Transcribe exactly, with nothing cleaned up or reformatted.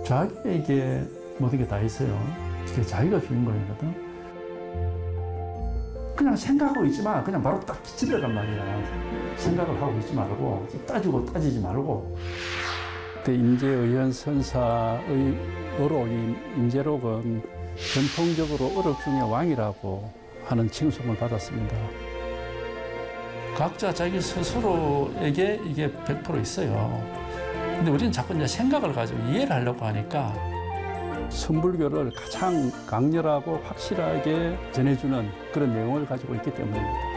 자기에게 모든 게 다 있어요. 이게 자기가 주인공이거든. 그냥 생각하고 있지 마. 그냥 바로 딱 집에 간 말이야. 생각을 하고 있지 말고 따지고 따지지 말고. 그때 임재의현 선사의 어록인 임재록은 전통적으로 어록 중의 왕이라고 하는 칭송을 받았습니다. 각자 자기 스스로에게 이게 백 퍼센트 있어요. 근데 우리는 자꾸 이제 생각을 가지고 이해를 하려고 하니까 선불교를 가장 강렬하고 확실하게 전해주는 그런 내용을 가지고 있기 때문입니다.